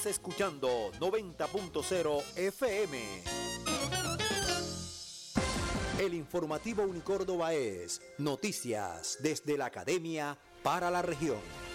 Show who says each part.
Speaker 1: Escuchando 90.0 FM. El informativo Unicórdoba es noticias desde la Academia para la región.